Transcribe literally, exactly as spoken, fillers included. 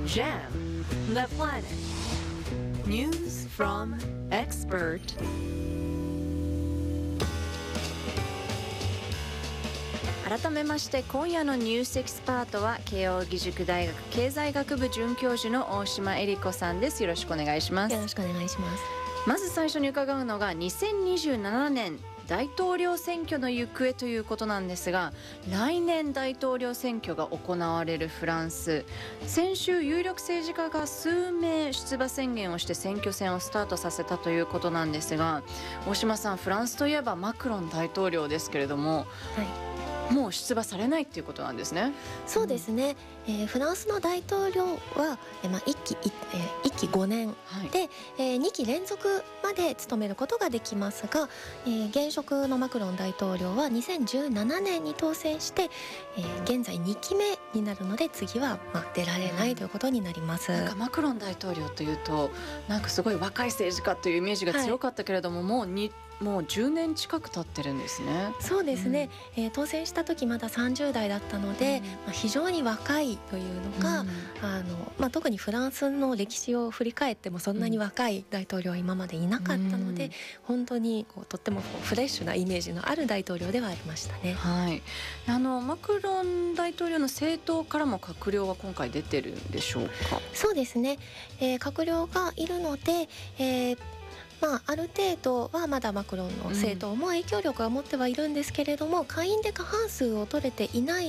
Jam the Planet News from Expert。 改めまして今夜のニュースエキスパートは慶應義塾大学経済学部准教授の大島恵理子さんです。よろしくお願いします。 よろしくお願いします。 まず最初に伺うのがにせんにじゅうななねん大統領選挙の行方ということなんですが、来年大統領選挙が行われるフランス、先週有力政治家が数名出馬宣言をして選挙戦をスタートさせたということなんですが、大島さん、フランスといえばマクロン大統領ですけれども、はい、もう出馬されないっていうことなんですね。 そうですね、うんえー、フランスの大統領は、えーまあ、いっき、えー、いっきごねん、はい、で、えー、にき連続まで務めることができますが、えー、現職のマクロン大統領はにせんじゅうななねんに当選して、えー、現在にきめになるので次は、まあ、出られないということになります、 うん、なんかマクロン大統領というとなんかすごい若い政治家というイメージが強かったけれども、はい、もうにもうじゅうねん近く経ってるんですね。 そうですね、うんえー、当選した時まださんじゅうだいだったので、うんまあ、非常に若いというのが、うんあのまあ、特にフランスの歴史を振り返ってもそんなに若い大統領は今までいなかったので、うん、本当にこうとってもこうフレッシュなイメージのある大統領ではありましたね。 はい、あのマクロン大統領の政党からも閣僚は今回出てるんでしょうか。 そうですね、えー、閣僚がいるので、えーまあ、ある程度はまだマクロンの政党も影響力は持ってはいるんですけれども、下院で過半数を取れていない